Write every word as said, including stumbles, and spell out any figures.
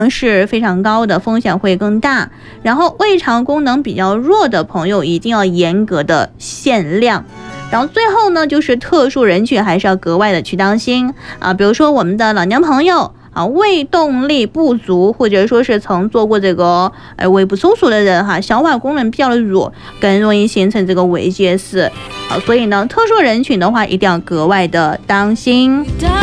是非常高的，风险会更大。然后胃肠功能比较弱的朋友一定要严格的限量。然后最后呢，就是特殊人群还是要格外的去当心啊，比如说我们的老年朋友啊，胃动力不足，或者说是曾做过这个呃胃部手术的人哈，消化功能比较的弱，更容易形成这个胃结石啊，所以呢，特殊人群的话一定要格外的当心。